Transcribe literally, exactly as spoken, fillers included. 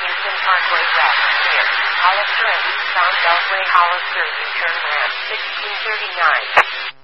Houston Parkway west, near Hollister and eastbound Beltway Hollister U-turn ramp, sixteen thirty-nine.